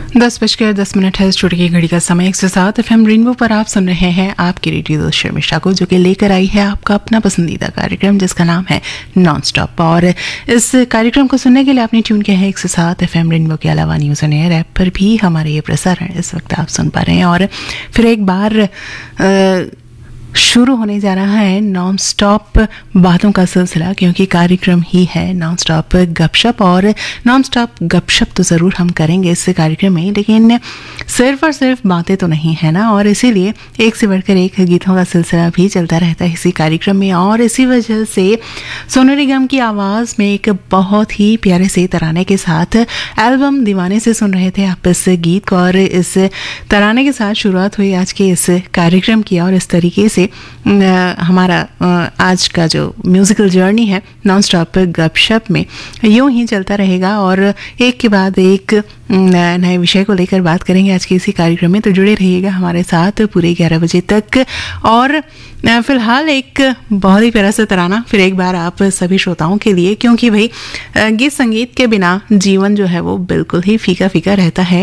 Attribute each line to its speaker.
Speaker 1: 10:10 है स्टूडियो की घड़ी का समय 107 FM रेनबो पर आप सुन रहे हैं आपकी रेडियो दोस्त शर्मिष्ठा को, जो कि लेकर आई है आपका अपना पसंदीदा कार्यक्रम जिसका नाम है नॉन स्टॉप। और इस कार्यक्रम को सुनने के लिए आपने ट्यून किया है 107 FM रेनबो के अलावा न्यूज़ ऑन एयर ऐप पर भी हमारे ये प्रसारण इस वक्त आप सुन पा रहे हैं। और फिर एक बार शुरू होने जा रहा है नॉन स्टॉप बातों का सिलसिला, क्योंकि कार्यक्रम ही है नॉन स्टॉप गपशप। और नॉन स्टॉप गपशप तो ज़रूर हम करेंगे इस कार्यक्रम में, लेकिन सिर्फ और सिर्फ बातें तो नहीं है ना। और इसीलिए एक से बढ़कर एक गीतों का सिलसिला भी चलता रहता है इसी कार्यक्रम में। और इसी वजह से सोनू निगम की आवाज़ में एक बहुत ही प्यारे से तराने के साथ एल्बम दीवाने से सुन रहे थे आप इस गीत को। और इस तराने के साथ शुरुआत हुई आज के इस कार्यक्रम की। और इस तरीके से हमारा आज का जो म्यूजिकल जर्नी है नॉन स्टॉप गपशप में यूं ही चलता रहेगा। और एक के बाद एक नए विषय को लेकर बात करेंगे आज के इसी कार्यक्रम में, तो जुड़े रहिएगा हमारे साथ पूरे 11 बजे तक। और फिलहाल एक बहुत ही प्यारा सा तराना फिर एक बार आप सभी श्रोताओं के लिए, क्योंकि भाई गीत संगीत के बिना जीवन जो है वो बिल्कुल ही फीका फीका रहता है।